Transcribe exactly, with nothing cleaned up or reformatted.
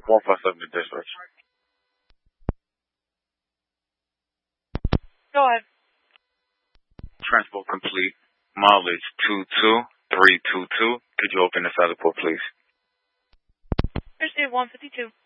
one five seven to dispatch. Go ahead. Transport complete. Mileage two two three two two. Could you open the side of the port, please? Receive one fifty-two.